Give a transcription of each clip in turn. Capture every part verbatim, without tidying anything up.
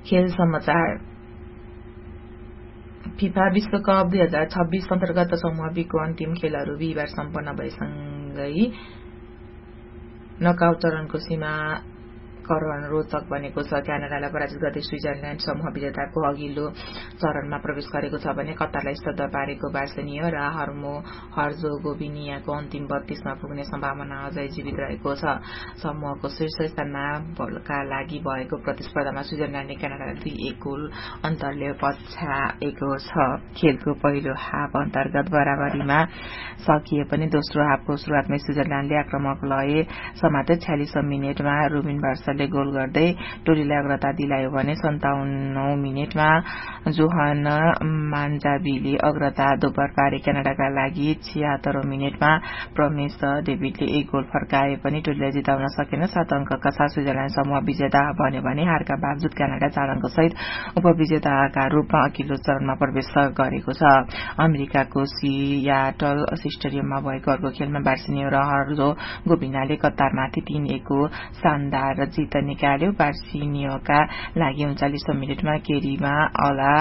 खेल समाचार। फिफा विश्वकप दुई हजार छब्बीस अन्तर्गत समूह बीको अन्तिम खेलहरू बिहिबार सम्पन्न भएसँगै नकआउट चरणको सीमा करण रोचक बनेको छ। क्यानाडालाई पराजित गर्दै स्विजरल्याण्ड समूह विजेताको अघिल्लो चरणमा प्रवेश गरेको छ भने कतारलाई स्तब्ध पारेको बार्सेनिया र हर्मो हर्जोगोभिनियाको अन्तिम बत्तीसमा पुग्ने सम्भावना अझै जीवित रहेको छ। समूहको शीर्ष स्थानमा का लागि भएको प्रतिस्पर्धामा स्विजरल्याण्डले क्यानाडालाई दुई एक गोल अन्तरले पछ्याएको छ। खेलको पहिलो हाफ अन्तर्गत बराबरीमा सकिए पनि दोस्रो हाफको सुरुवातमै स्विजरल्याण्डले आक्रमक लय समाते छ्यालिस मिनेटमा रुबिन बार्सले गोल गर्दै टोलीलाई अग्रता दिलायो भने सन्ताउन्नौ मिनेटमा जोहान मान्जाबीले अग्रता दोब्बर पारे। क्यानाडाका लागि छियात्तरौं मिनेटमा प्रमेश डेभिडले एक गोल फर्काए पनि टोलीलाई जिताउन सकेन। सात अङ्कका साथ स्विजरल्याण्ड समूह विजेता बन्यो भने हारका बावजुद क्यानाडा चार अङ्कसहित उपविजेताका रूपमा अघिल्लो चरणमा प्रवेश गरेको छ। अमेरिकाको सियाटल स्टेडियममा भएको अर्को खेलमा बार्सिनियो र हर्जोगोभिनियाले कतारमाथि तीन एक को शानदार जित निकाल्यो। बार्सिनियोका लागि उन्चालिसौं मिनेटमा केरीमा अला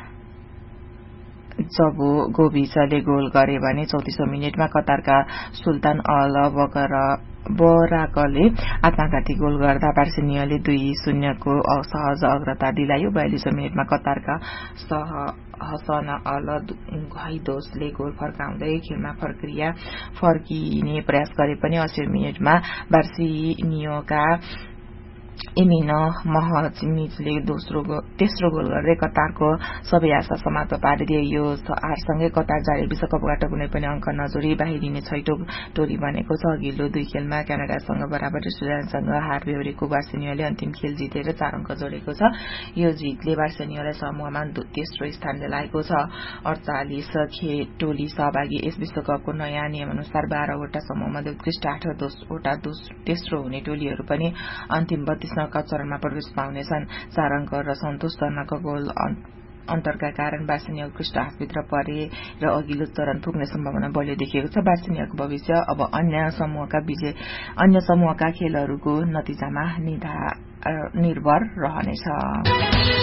जबो गोभिचले गोल गरे भने चौतिसौं मिनेटमा कतारका सुल्तान अल बकर बराकले आत्मघाती गोल गर्दा बार्सिनियोले दुई शून्यको सहज अग्रता दिलायो। बयालिसौं मिनेटमा कतारका हसन अल घैदोसले गोल फर्काउँदै खेलमा प्रक्रिया फर्किने प्रयास गरे पनि अस्सी मिनेटमा बार्सिनियोका एमिन महचिमिजले दोस्रो तेस्रो गोल गर्दै कतारको सबै आशा समाप्त पारिदिए। यो हारसँगै कतार जारी विश्वकपबाट कुनै पनि अङ्क नजोडी बाहिरिने छैटौं टोली बनेको छ। अघिल्लो दुई खेलमा क्यानाडासँग बराबरी स्विजरल्याण्डसँग हार बेहोरेको बार्सिनियोले अन्तिम खेल जितेर चार अङ्क जोडेको छ। यो जितले बार्सिनियोलाई समूहमा तेस्रो स्थान दिलाएको छ। अडचालिस टोली सहभागी यस विश्वकपको नयाँ नियमअनुसार बाह्रवटा समूहमध्ये उत्कृष्ट आठवटा तेस्रो हुने टोलीहरू पनि अन्तिम बत्तीस नकआउट चरणमा प्रवेश पाउनेछन्। चार अङ्क र सन्तोषजनक गोल अन्तरका कारण बार्सिनिया उत्कृष्ट हाफभित्र परे र अघिल्लो चरण पुग्ने सम्भावना बलियो देखिएको छ। बार्सिनियाको भविष्य अब अन्य समूहका विजय अन्य समूहका खेलहरूको नतिजामा निर्भर रहनेछ।